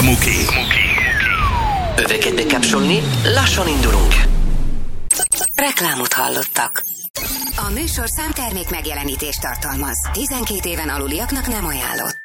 Muki. Öveket bekapcsolni, lassan indulunk. Reklámot hallottak. A műsor számtermék megjelenítést tartalmaz. 12 éven aluliaknak nem ajánlott.